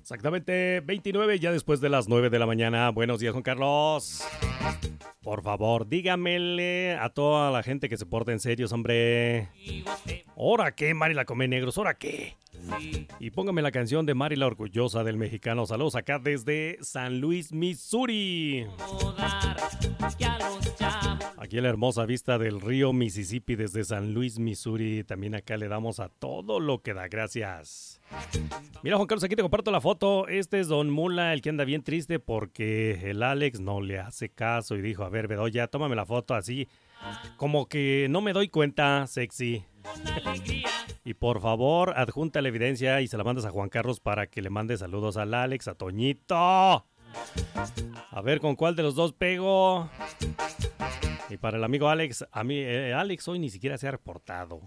Exactamente, 29 ya después de las 9 de la mañana. Buenos días, Juan Carlos. Por favor, dígamele a toda la gente que se porta en serio, hombre. ¿Hora qué, Mari la Come Negros? ¿Hora qué? Y póngame la canción de Mari la Orgullosa del Mexicano. Saludos acá desde San Luis, Missouri. Aquí en la hermosa vista del río Mississippi desde San Luis, Missouri. También acá le damos a todo lo que da. Gracias. Mira, Juan Carlos, aquí te comparto la foto. Este es Don Mula, el que anda bien triste porque el Alex no le hace caso y dijo, a ver, Bedoya, tómame la foto así. Como que no me doy cuenta, sexy. Y por favor, adjunta la evidencia y se la mandas a Juan Carlos para que le mande saludos al Alex, a Toñito. A ver con cuál de los dos pego. Y para el amigo Alex, a mí Alex hoy ni siquiera se ha reportado.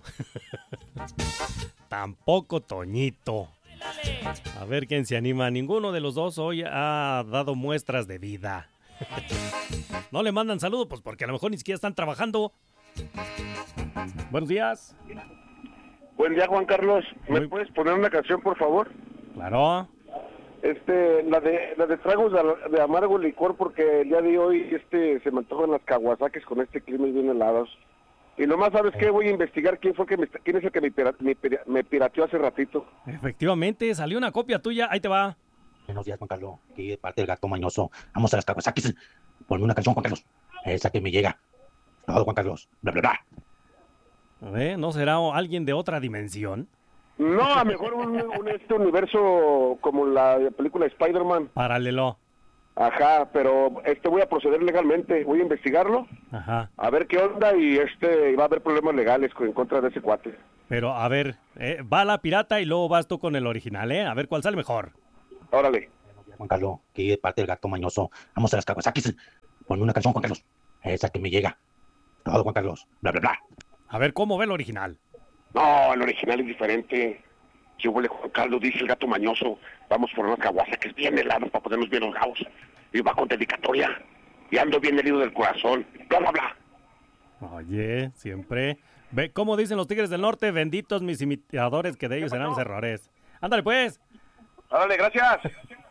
Tampoco Toñito. A ver quién se anima. Ninguno de los dos hoy ha dado muestras de vida. No le mandan saludos, pues porque a lo mejor ni siquiera están trabajando. Buenos días. Buen día, Juan Carlos. ¿Me puedes poner una canción, por favor? Claro. La de tragos de amargo licor, porque el día de hoy se me antojan las Kawasaki's con este clima bien helados. Y nomás, ¿sabes qué? Voy a investigar quién es el que me pirateó hace ratito. Efectivamente, salió una copia tuya. Ahí te va. Buenos días, Juan Carlos. Aquí de parte del gato mañoso. Vamos a las Kawasaki's. Ponme una canción, Juan Carlos. Esa que me llega. Todo, Juan Carlos. Bla, bla, bla. ¿No será alguien de otra dimensión? No, a lo mejor un universo como la película Spider-Man. Paralelo. Ajá, pero voy a proceder legalmente. Voy a investigarlo. Ajá. A ver qué onda y va a haber problemas legales en contra de ese cuate. Pero, a ver, va la pirata y luego vas tú con el original, ¿eh? A ver cuál sale mejor. Órale. Juan Carlos, aquí de parte del gato mañoso. Vamos a las Kawasaki's. Ponme una canción, Juan Carlos. Esa que me llega. Todo, Juan Carlos. Bla, bla, bla. A ver, ¿cómo ve el original? No, el original es diferente. ¿Qué huele, Juan Carlos? Dice el gato mañoso. Vamos por unas Kawasaki's bien heladas para ponernos bien holgados. Y va con dedicatoria. Y ando bien herido del corazón. Bla, bla, bla. Oye, siempre. Ve, ¿cómo dicen los Tigres del Norte? Benditos mis imitadores, que de ellos serán los errores. Ándale, pues. Órale, gracias.